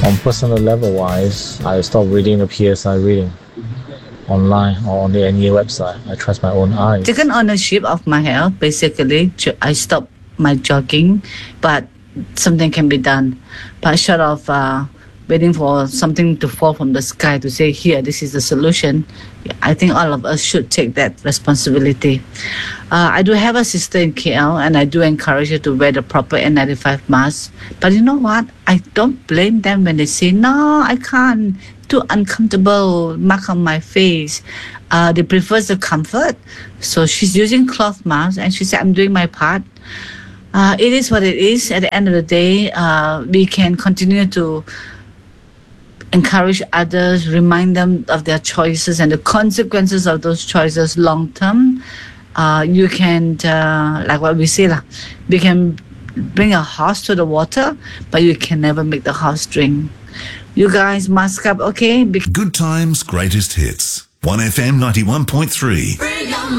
On personal level wise, I stopped reading the PSI reading online or on any website. I trust my own eyes. Taken ownership of my health. Basically, I stopped my jogging, but something can be done. But short of waiting for something to fall from the sky to say, here, this is the solution, I think all of us should take that responsibility. I do have a sister in KL, and I do encourage her to wear the proper N95 mask. But you know what? I don't blame them when they say, no, I can't. Too uncomfortable, mark on my face. They prefer the comfort. So she's using cloth mask, and she said, I'm doing my part. It is what it is. At the end of the day, we can continue to encourage others, remind them of their choices and the consequences of those choices long term. You can, like what we say, we can bring a horse to the water, but you can never make the horse drink. You guys mask up, okay? Good times, greatest hits. 1FM 91.3.